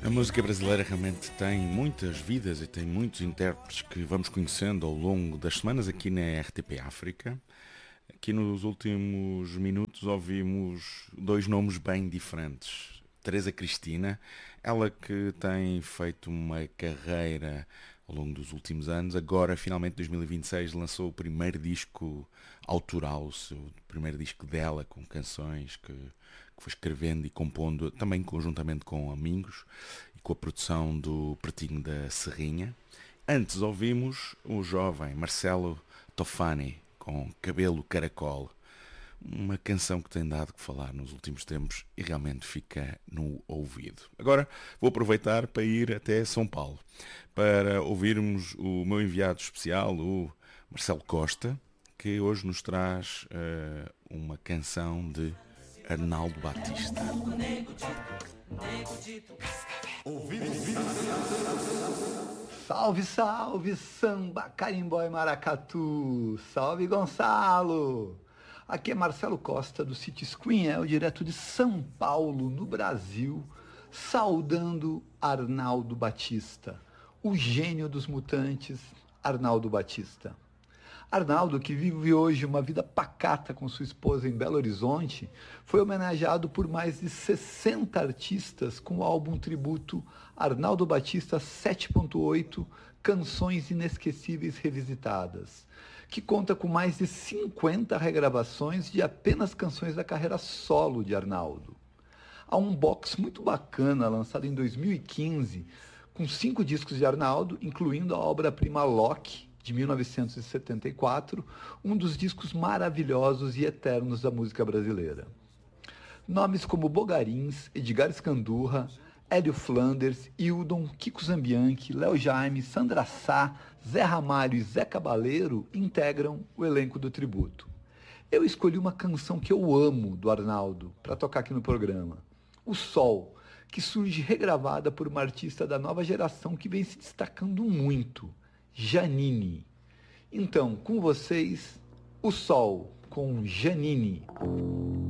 A música brasileira realmente tem muitas vidas e tem muitos intérpretes que vamos conhecendo ao longo das semanas aqui na RTP África. Aqui nos últimos minutos ouvimos dois nomes bem diferentes. Teresa Cristina, ela que tem feito uma carreira ao longo dos últimos anos, agora finalmente em 2026 lançou o primeiro disco autoral, o seu primeiro disco dela, com canções que foi escrevendo e compondo também conjuntamente com amigos e com a produção do Pretinho da Serrinha. Antes ouvimos o jovem Marcelo Tofani com Cabelo Caracol, uma canção que tem dado que falar nos últimos tempos e realmente fica no ouvido. Agora vou aproveitar para ir até São Paulo para ouvirmos o meu enviado especial, o Marcelo Costa, que hoje nos traz uma canção de Arnaldo Batista. Salve, salve, samba, carimbó e maracatu. Salve, Gonçalo. Aqui é Marcelo Costa, do City Screen, direto de São Paulo, no Brasil, saudando Arnaldo Batista, o gênio dos mutantes, Arnaldo Batista. Arnaldo, que vive hoje uma vida pacata com sua esposa em Belo Horizonte, foi homenageado por mais de 60 artistas com o álbum tributo Arnaldo Batista 7.8 Canções Inesquecíveis Revisitadas, que conta com mais de 50 regravações de apenas canções da carreira solo de Arnaldo. Há um box muito bacana lançado em 2015 com 5 discos de Arnaldo, incluindo a obra-prima Loki, de 1974, um dos discos maravilhosos e eternos da música brasileira. Nomes como Bogarins, Edgar Escandurra, Hélio Flanders, Hildon, Kiko Zambianchi, Léo Jaime, Sandra Sá, Zé Ramalho e Zé Cabaleiro integram o elenco do tributo. Eu escolhi uma canção que eu amo do Arnaldo para tocar aqui no programa, O Sol, que surge regravada por uma artista da nova geração que vem se destacando muito, Janine. Então, com vocês, O Sol, com Janine.